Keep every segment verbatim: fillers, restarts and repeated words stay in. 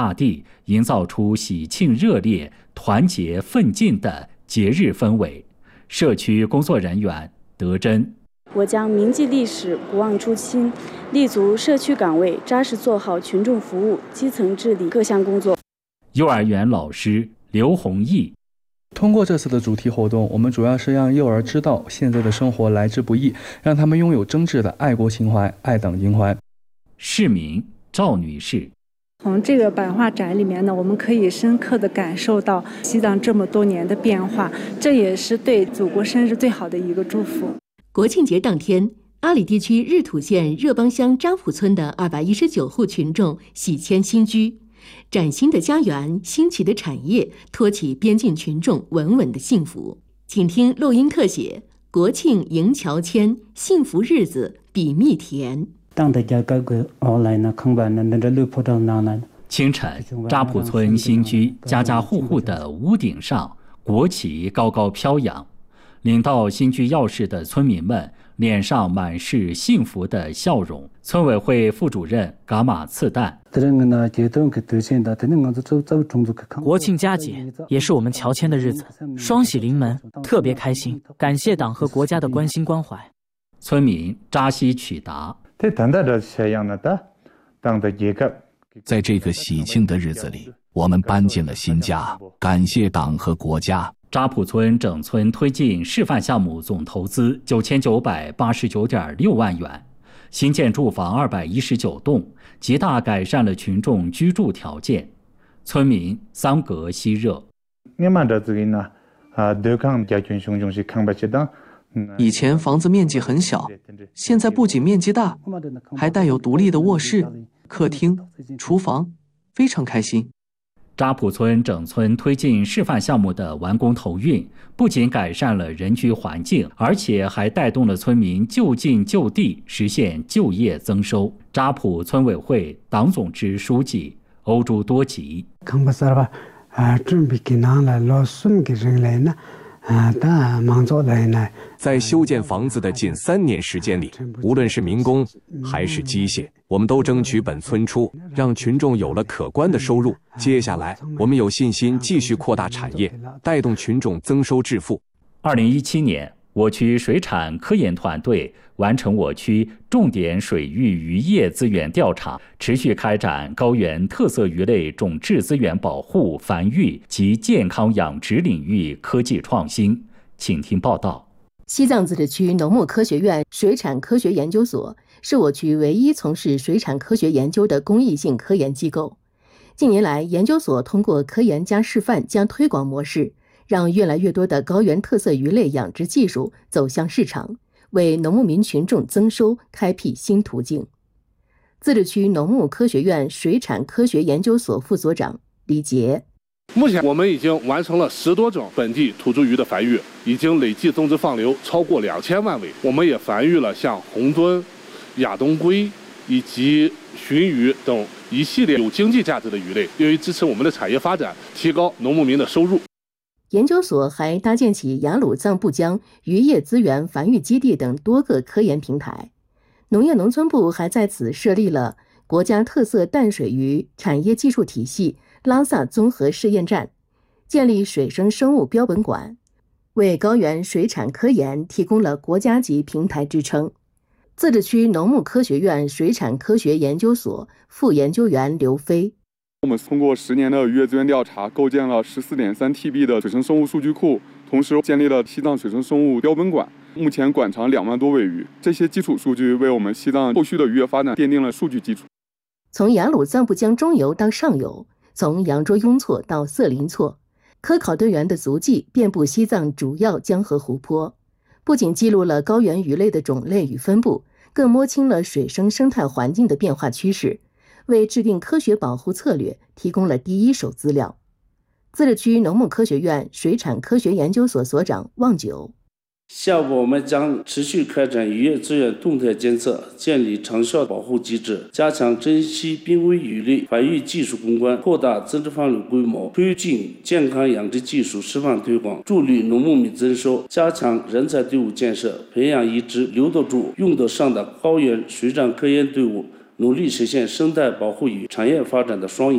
大地，营造出喜庆热烈、团结奋进的节日氛围。社区工作人员德珍： 我将铭记历史，不忘初心，立足社区岗位，扎实做好群众服务、基层治理各项工作。 幼儿园老师刘弘毅： 通过这次的主题活动，我们主要是让幼儿知道现在的生活来之不易，让他们拥有真挚的爱国情怀、爱党情怀。 市民赵女士： 从这个版画展里面呢，我们可以深刻地感受到西藏这么多年的变化，这也是对祖国生日最好的一个祝福。 国庆节当天，阿里地区日土县热邦乡扎普村的二百一十九户群众喜迁新居，崭新的家园、新起的产业，托起边境群众稳稳的幸福。请听录音特写：国庆迎乔迁，幸福日子比蜜甜。 清晨，扎普村新居家家户户的屋顶上，国旗高高飘扬。领到新居钥匙的村民们脸上满是幸福的笑容。村委会副主任噶玛次旦： 国庆佳节也是我们乔迁的日子，双喜临门，特别开心，感谢党和国家的关心关怀。 村民扎西曲达： 在这个喜庆的日子里，我们搬进了新家，感谢党和国家。 扎普村整村推进示范项目总投资九千九百八十九点六万元，新建住房二百一十九栋，极大改善了群众居住条件。村民桑格希热： 以前房子面积很小，现在不仅面积大，还带有独立的卧室、客厅、厨房，非常开心。 扎普村整村推进示范项目的完工投运，不仅改善了人居环境，而且还带动了村民就近就地实现就业增收。扎普村委会党总支书记欧朱多吉： 在修建房子的近三年时间里，无论是民工还是机械，我们都争取本村出，让群众有了可观的收入。接下来，我们有信心继续扩大产业，带动群众增收致富。 二零一七年，我区水产科研团队完成我区重点水域渔业资源调查，持续开展高原特色鱼类种质资源保护、繁育及健康养殖领域科技创新。请听报道。 西藏自治区农牧科学院水产科学研究所是我区唯一从事水产科学研究的公益性科研机构。近年来，研究所通过科研加示范加推广模式，让越来越多的高原特色鱼类养殖技术走向市场，为农牧民群众增收开辟新途径。自治区农牧科学院水产科学研究所副所长李杰： 目前我们已经完成了十多种本地土著鱼的繁育，已经累计种植放流超过两千万尾。我们也繁育了像红墩、亚东龟以及鲟鱼等一系列有经济价值的鱼类，用于支持我们的产业发展，提高农牧民的收入。 研究所还搭建起雅鲁藏布江渔业资源繁育基地等多个科研平台。农业农村部还在此设立了国家特色淡水鱼产业技术体系拉萨综合试验站，建立水生生物标本馆，为高原水产科研提供了国家级平台支撑。自治区农牧科学院水产科学研究所副研究员刘飞： 我们通过十年的渔业资源调查，构建了 十四点三 T B 的水生生物数据库，同时建立了西藏水生生物标本馆，目前馆藏两万多尾鱼。这些基础数据为我们西藏后续的渔业发展奠定了数据基础。 从雅鲁藏布江中游到上游，从羊卓雍措到色林措，科考队员的足迹遍布西藏主要江河湖泊，不仅记录了高原鱼类的种类与分布，更摸清了水生生态环境的变化趋势，为制定科学保护策略提供了第一手资料。自治区农牧科学院水产科学研究所所长旺九： 下步我们将持续开展渔业资源动态监测，建立长效保护机制，加强珍稀濒危鱼类繁育技术攻关，扩大增殖放流规模，推进健康养殖技术示范推广，助力农牧民增收，加强人才队伍建设，培养一支留得住、用得上的高原水产科研队伍，努力实现生态保护与产业发展的双赢。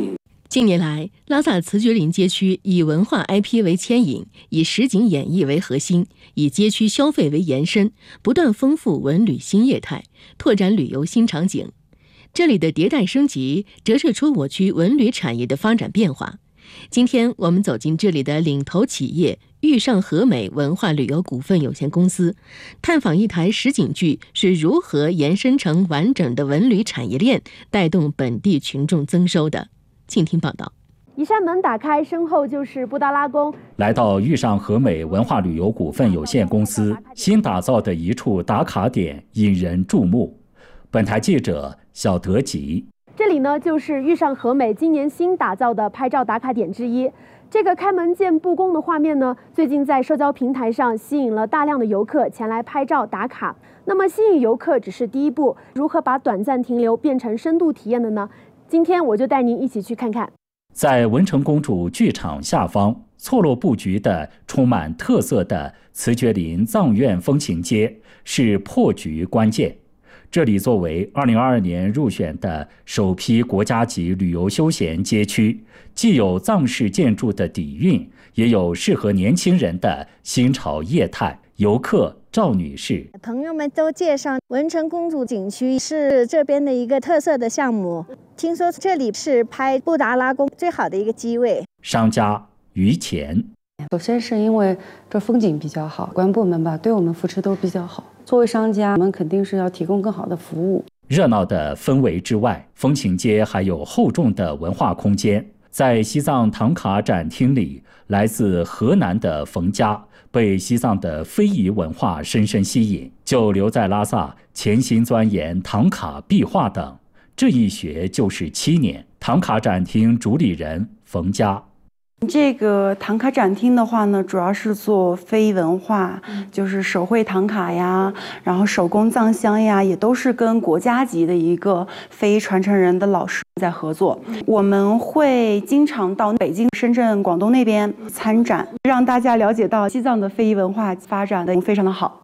近年来，拉萨慈觉林街区以文化 I P 为牵引，以实景演绎为核心，以街区消费为延伸，不断丰富文旅新业态，拓展旅游新场景。这里的迭代升级，折射出我区文旅产业的发展变化。今天我们走进这里的领头企业玉上和美文化旅游股份有限公司，探访一台实景剧是如何延伸成完整的文旅产业链，带动本地群众增收的。请听报道。 一扇门打开，身后就是布达拉宫。 来到玉上和美文化旅游股份有限公司新打造的一处打卡点，引人注目。本台记者小德吉。 这里呢，就是玉上和美今年新打造的拍照打卡点之一。这个开门见布宫的画面呢，最近在社交平台上吸引了大量的游客前来拍照打卡。那么吸引游客只是第一步，如何把短暂停留变成深度体验的呢？今天我就带您一起去看看。 在文成公主剧场下方错落布局的充满特色的慈觉林藏院风情街是破局关键。这里作为二零二二年入选的首批国家级旅游休闲街区，既有藏式建筑的底蕴，也有适合年轻人的新潮业态。游客赵女士， 朋友们都介绍文成公主景区是这边的一个特色的项目，听说这里是拍布达拉宫最好的一个机位。 商家于钱， 首先是因为这风景比较好，关部门吧对我们扶持都比较好。作为商家，我们肯定是要提供更好的服务。 热闹的氛围之外，风情街还有厚重的文化空间。在西藏唐卡展厅里，来自河南的冯家被西藏的非遗文化深深吸引，就留在拉萨潜心钻研唐卡壁画等，这一学就是七年。唐卡展厅主理人冯家， 这个唐卡展厅的话呢，主要是做非遗文化，就是手绘唐卡呀，然后手工藏香呀，也都是跟国家级的一个非遗传承人的老师在合作。我们会经常到北京、深圳、广东那边参展，让大家了解到西藏的非遗文化发展的非常的好。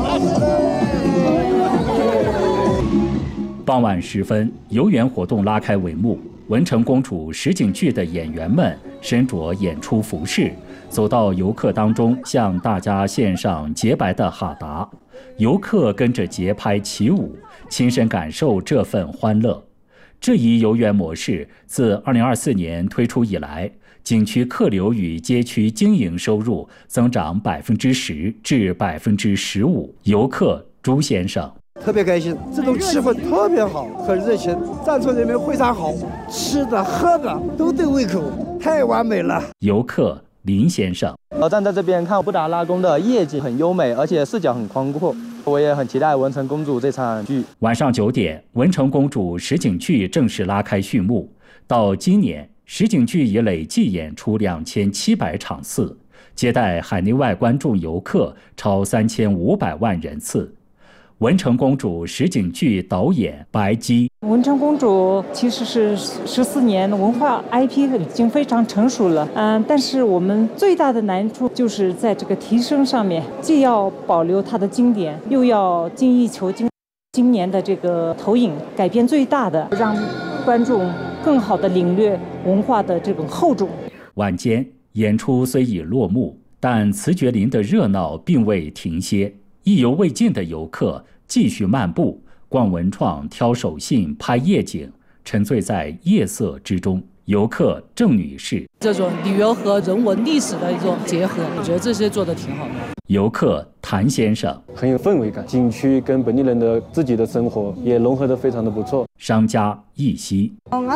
傍晚时分，游园活动拉开帷幕。文成公主实景剧的演员们身着演出服饰，走到游客当中，向大家献上洁白的哈达。游客跟着节拍起舞，亲身感受这份欢乐。这一游园模式自二零二四年推出以来，景区客流与街区经营收入增长百分之十至百分之十五。游客朱先生。 特别开心，这种气氛特别好，很热情，藏村人民非常好，吃的喝的都对胃口，太完美了。 游客林先生， 我站在这边看布达拉宫的夜景很优美，而且视角很宽阔，我也很期待文成公主这场剧。 晚上九点，文成公主实景剧正式拉开序幕。到今年，实景剧已累计演出两千七百场次，接待海内外观众游客超三千五百万人次。文成公主实景剧导演白姬， 文成公主其实是十四年文化 I P 已经非常成熟了，嗯，但是我们最大的难处就是在这个提升上面，既要保留它的经典，又要精益求精。今年的这个投影改变最大的，让观众更好地领略文化的这种厚重。 晚间演出虽已落幕，但慈觉林的热闹并未停歇，意犹未尽的游客继续漫步、逛文创、挑手信、拍夜景，沉醉在夜色之中。游客郑女士， 这种旅游和人文历史的一种结合，我觉得这些做得挺好的。 游客谭先生， 很有氛围感，景区跟本地人的自己的生活也融合得非常的不错。 商家一席，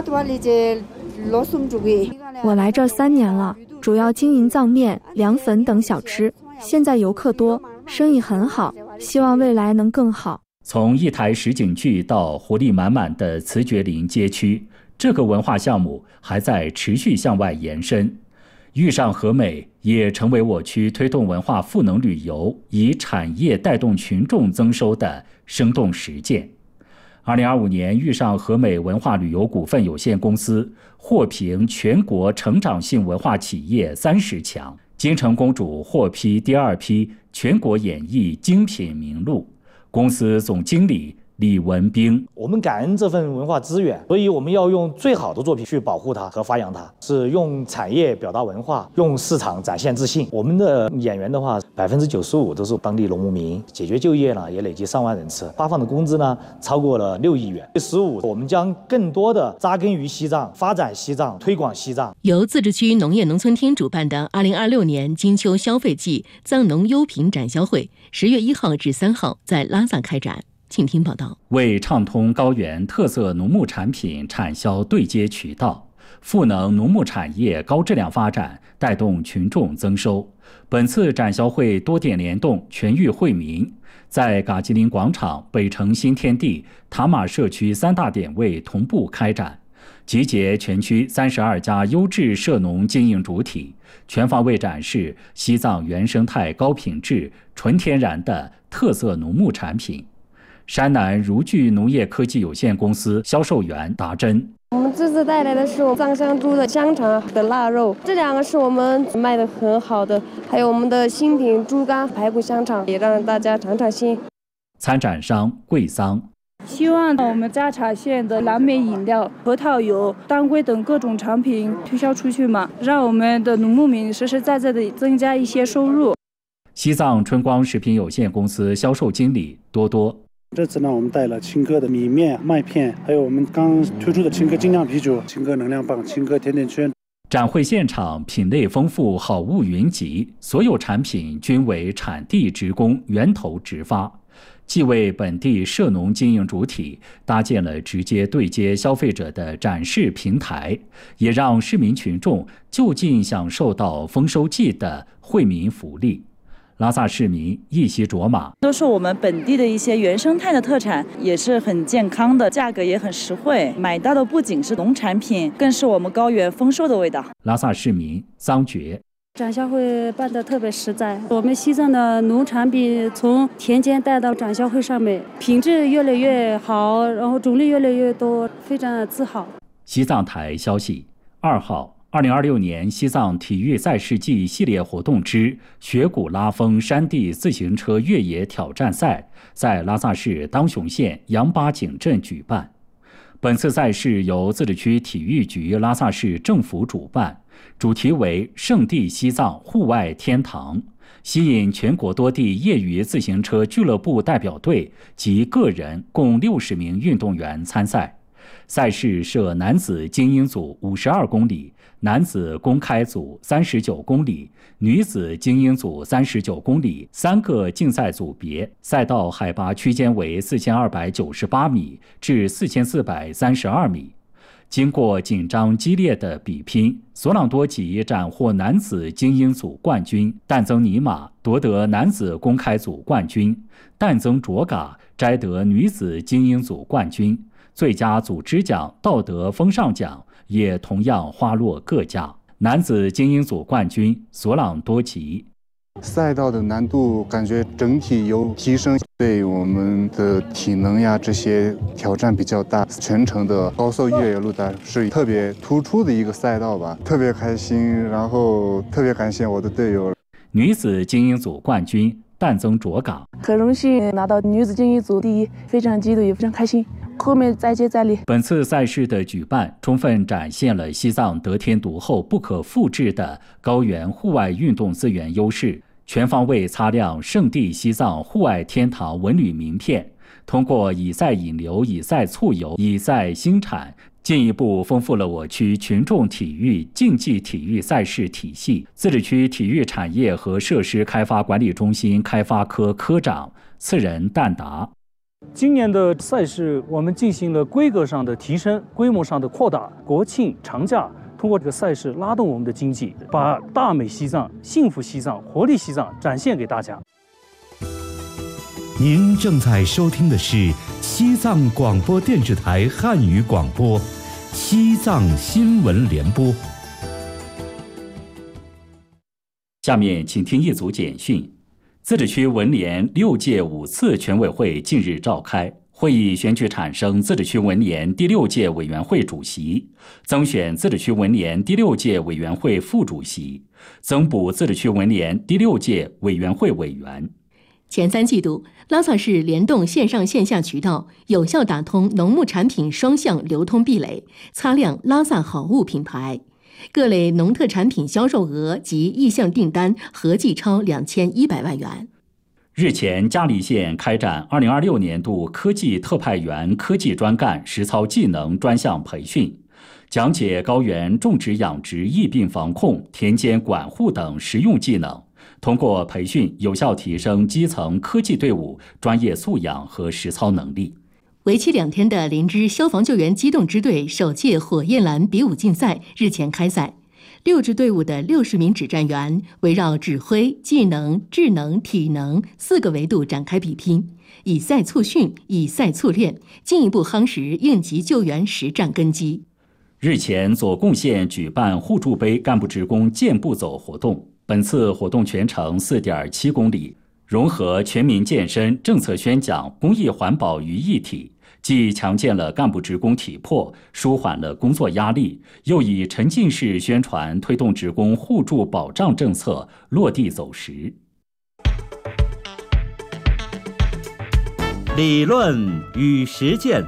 我来这三年了，主要经营藏面、凉粉等小吃，现在游客多，生意很好，希望未来能更好。 从一台实景剧到活力满满的慈觉林街区，这个文化项目还在持续向外延伸。玉上和美也成为我区推动文化赋能旅游、以产业带动群众增收的生动实践。二零二五年，玉上和美文化旅游股份有限公司获评全国成长性文化企业三十强，金城公主获批第二批全国演艺精品名录。公司总经理李文兵。 我们感恩这份文化资源，所以我们要用最好的作品去保护它和发扬它，是用产业表达文化，用市场展现自信。我们的演员的话，百分之九十五都是当地农牧民，解决就业呢也累计上万人次，发放的工资呢超过了六亿元。十五，我们将更多的扎根于西藏，发展西藏，推广西藏。 由自治区农业农村厅主办的二零二六年金秋消费季藏农优品展销会，十月一号至三号在拉萨开展。请听报道。 为畅通高原特色农牧产品产销对接渠道，赋能农牧产业高质量发展，带动群众增收。本次展销会多点联动，全域惠民，在嘎吉林广场、北城新天地、塔玛社区三大点位同步开展，集结全区三十二家优质涉农经营主体，全方位展示西藏原生态高品质、纯天然的特色农牧产品。山南如聚农业科技有限公司销售员达珍： 我们这次带来的是我们藏香猪的香肠的腊肉，这两个是我们卖的很好的，还有我们的新品猪肝排骨香肠，也让大家尝尝鲜。 参展商桂桑： 希望我们扎查县的蓝莓饮料、核桃油、当归等各种产品推销出去嘛，让我们的农牧民实实在在的增加一些收入。 西藏春光食品有限公司销售经理多多： 这次呢，我们带了青稞的米面、麦片，还有我们刚推出的青稞精酿啤酒、青稞能量棒、青稞甜甜圈。 展会现场品类丰富，好物云集，所有产品均为产地直供、源头直发，既为本地涉农经营主体搭建了直接对接消费者的展示平台，也让市民群众就近享受到丰收季的惠民福利。拉萨市民一席卓玛： 都是我们本地的一些原生态的特产，也是很健康的，价格也很实惠。买到的不仅是农产品，更是我们高原丰收的味道。 拉萨市民桑觉： 展销会办得特别实在，我们西藏的农产品从田间带到展销会上面，品质越来越好，然后种类越来越多，非常的自豪。 西藏台消息，二号。二零二六年西藏体育赛事季系列活动之雪谷拉风山地自行车越野挑战赛在拉萨市当雄县杨巴井镇举办。本次赛事由自治区体育局拉萨市政府主办，主题为圣地西藏户外天堂，吸引全国多地业余自行车俱乐部代表队及个人共六十名运动员参赛。赛事设男子精英组五十二公里，男子公开组三十九公里，女子精英组三十九公里，三个竞赛组别，赛道海拔区间为四千二百九十八米至四千四百三十二米。经过紧张激烈的比拼，索朗多吉斩获男子精英组冠军，但增尼玛夺得男子公开组冠军，但增卓嘎摘得女子精英组冠军。最佳组织奖、道德风尚奖也同样花落各家。男子精英组冠军索朗多吉： 赛道的难度感觉整体有提升，对我们的体能呀这些挑战比较大。全程的高速越野路段是特别突出的一个赛道吧，特别开心，然后特别感谢我的队友。 女子精英组冠军但增卓嘎： 很荣幸拿到女子精英组第一，非常激动也非常开心。后面再接再厉。 本次赛事的举办，充分展现了西藏得天独厚、不可复制的高原户外运动资源优势，全方位擦亮圣地西藏户外天堂文旅名片。通过以赛引流、以赛促游、以赛兴产，进一步丰富了我区群众体育竞技体育赛事体系。自治区体育产业和设施开发管理中心开发科科长次仁旦达： 今年的赛事我们进行了规格上的提升，规模上的扩大。国庆长假通过这个赛事拉动我们的经济，把大美西藏、幸福西藏、活力西藏展现给大家。 您正在收听的是西藏广播电视台汉语广播《西藏新闻联播》。 下面请听一组简讯。自治区文联六届五次全委会近日召开，会议选举产生自治区文联第六届委员会主席，增选自治区文联第六届委员会副主席，增补自治区文联第六届委员会委员。 前三季度，拉萨市联动线上线下渠道，有效打通农牧产品双向流通壁垒，擦亮拉萨好物品牌。各类农特产品销售额及意向订单合计超两千一百万元。 日前，嘉里县开展二零二六年度科技特派员科技专干实操技能专项培训，讲解高原种植养殖疫病防控、田间管护等实用技能。通过培训，有效提升基层科技队伍专业素养和实操能力。 为期两天的林芝消防救援机动支队首届火焰蓝比武竞赛日前开赛。六支队伍的六十名指战员围绕指挥、技能、智能、体能四个维度展开比拼，以赛促训，以赛促练，进一步夯实应急救援实战根基。 日前，左贡县举办互助杯干部职工健步走活动，本次活动全程 四点七公里，融合全民健身、政策宣讲、公益环保于一体，既强健了干部职工体魄，舒缓了工作压力，又以沉浸式宣传推动职工互助保障政策落地走实。 理论与实践。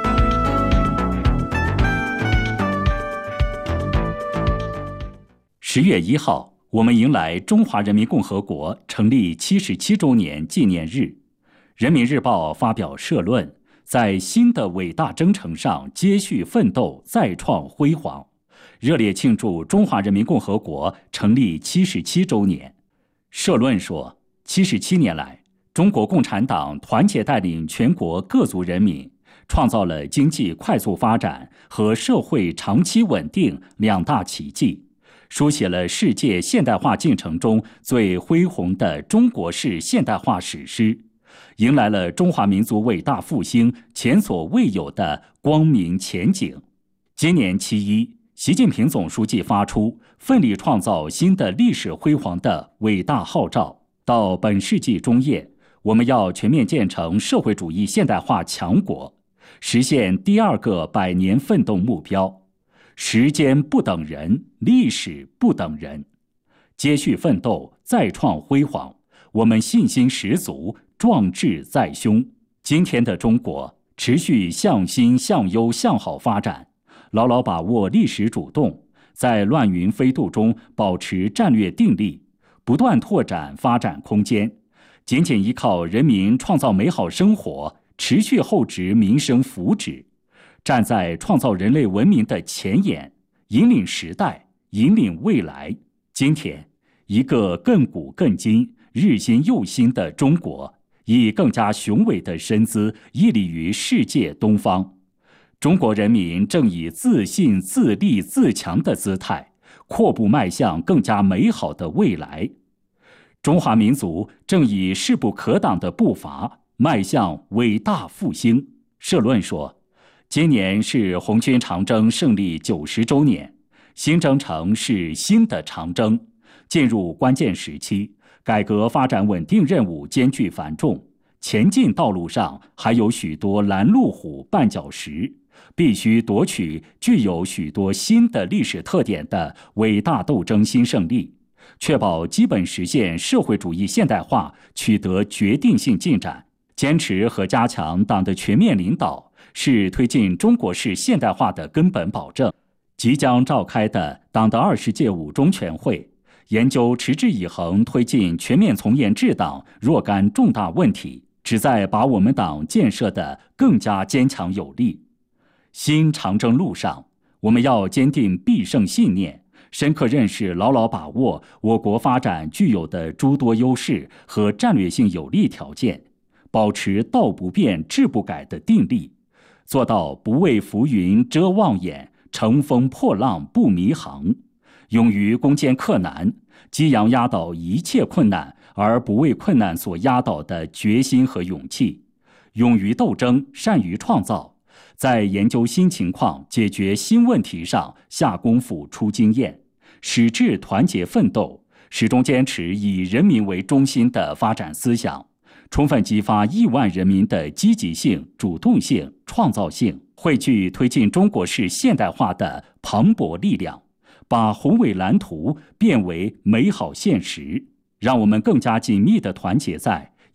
十月一号，我们迎来中华人民共和国成立七十七周年纪念日。人民日报发表社论，在新的伟大征程上接续奋斗，再创辉煌，热烈庆祝中华人民共和国成立七十七周年。社论说，七十七年来，中国共产党团结带领全国各族人民，创造了经济快速发展和社会长期稳定两大奇迹，书写了世界现代化进程中最恢宏的中国式现代化史诗，迎来了中华民族伟大复兴前所未有的光明前景。今年七一，习近平总书记发出奋力创造新的历史辉煌的伟大号召，到本世纪中叶，我们要全面建成社会主义现代化强国，实现第二个百年奋斗目标。时间不等人，历史不等人，接续奋斗，再创辉煌，我们信心十足，壮志在胸。今天的中国持续向新向优向好发展，牢牢把握历史主动，在乱云飞渡中保持战略定力，不断拓展发展空间，紧紧依靠人民创造美好生活，持续厚植民生福祉，站在创造人类文明的前沿，引领时代，引领未来。今天，一个亘古亘今、日新又新的中国，以更加雄伟的身姿屹立于世界东方。中国人民正以自信、自立、自强的姿态，阔步迈向更加美好的未来。中华民族正以势不可挡的步伐，迈向伟大复兴。社论说，今年是红军长征胜利九十周年，新征程是新的长征，进入关键时期，改革发展稳定任务艰巨繁重，前进道路上还有许多拦路虎、绊脚石，必须夺取具有许多新的历史特点的伟大斗争新胜利，确保基本实现社会主义现代化取得决定性进展。坚持和加强党的全面领导，是推进中国式现代化的根本保证。即将召开的党的二十届五中全会，研究持之以恒推进全面从严治党若干重大问题，旨在把我们党建设得更加坚强有力。新长征路上，我们要坚定必胜信念，深刻认识、牢牢把握我国发展具有的诸多优势和战略性有利条件，保持道不变、志不改的定力，做到不为浮云遮望眼，乘风破浪不迷航，勇于攻坚克难，激扬压倒一切困难而不为困难所压倒的决心和勇气，勇于斗争，善于创造，在研究新情况、解决新问题上下功夫、出经验，矢志团结奋斗，始终坚持以人民为中心的发展思想，充分激发亿万人民的积极性、主动性、创造性，汇聚推进中国式现代化的磅礴力量，把宏伟蓝图变为美好现实。让我们更加紧密地团结在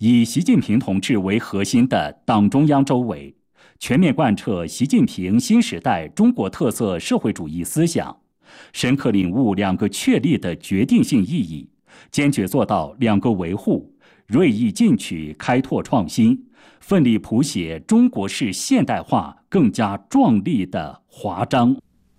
以习近平同志为核心的党中央周围，全面贯彻习近平新时代中国特色社会主义思想，深刻领悟两个确立的决定性意义，坚决做到两个维护，锐意进取，开拓创新，奋力谱写中国式现代化更加壮丽的华章。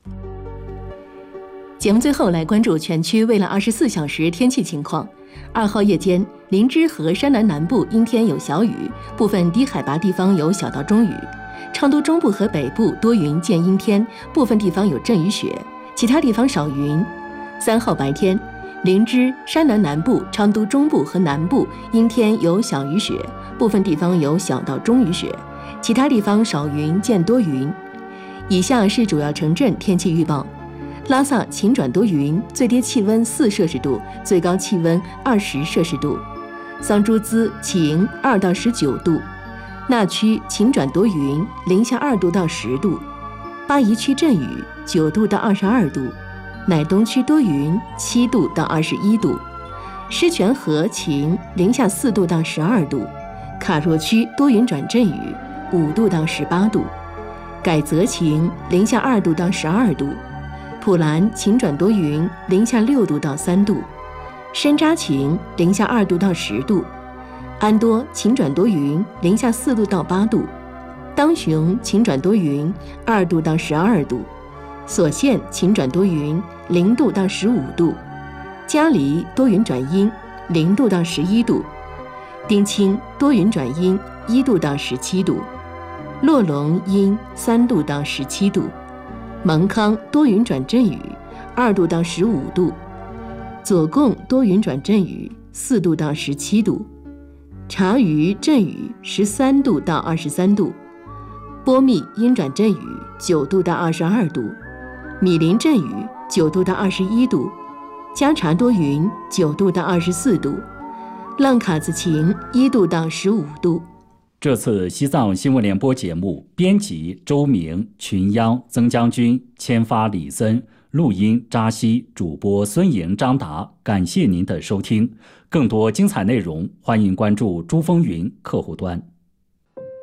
节目最后来关注全区未来二十四小时天气情况。二号夜间，林芝和山南南部阴天有小雨，部分低海拔地方有小到中雨；昌都中部和北部多云见阴天，部分地方有阵雨雪，其他地方少云。三号白天，林芝、山南南部、昌都中部和南部阴天有小雨雪，部分地方有小到中雨雪，其他地方少云见多云。以下是主要城镇天气预报。拉萨晴转多云，最低气温四摄氏度，最高气温二十摄氏度。桑珠孜晴，二到十九度。那曲晴转多云，零下二度到十度。巴宜区阵雨，九度到二十二度。乃东区多云，七度到二十一度。狮泉河晴，零下四度到十二度。卡若区多云转阵雨，五度到十八度。改则晴，零下二度到十二度。普兰晴转多云，零下六度到三度；山楂晴，零下二度到十度；安多晴转多云，零下四度到八度；当雄晴转多云，二度到十二度；所县晴转多云，零度到十五度；嘉黎多云转阴，零度到十一度；丁清多云转阴，一度到十七度；洛龙阴，三度到十七度。蒙康多云转阵雨，二度到十五度；左贡多云转阵雨，四度到十七度；察隅阵雨，十三度到二十三度；波密阴转阵雨，九度到二十二度；米林阵雨，九度到二十一度；加察多云，九度到二十四度；浪卡子晴，一度到十五度。 这次西藏新闻联播节目，编辑周明、群央、曾将军，签发李森，录音扎西，主播孙莹、张达。感谢您的收听，更多精彩内容，欢迎关注珠风云客户端。